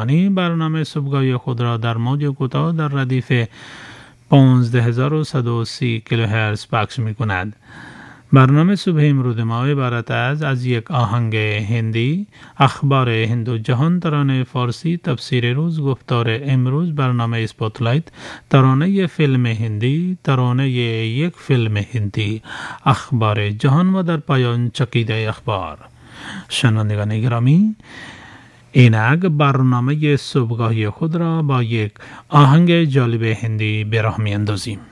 آکاشوانی برنامه صبحگاهی خود را در موج کوتاه در ردیف 15130 کیلوهرتز پخش می کند. برنامه صبح امروز ما عبارت از یک آهنگ هندی، اخبار هند و جهان، ترانه فارسی، تفسیر روز، گفتار امروز، برنامه اسپاتلایت، ترانه فیلم هندی، ترانه یک فیلم هندی، اخبار جهان و در پایان چکیده اخبار. شنوندگان گرامی، اینک برنامه صبحگاهی خود را با یک آهنگ جالب هندی به راه می اندازیم.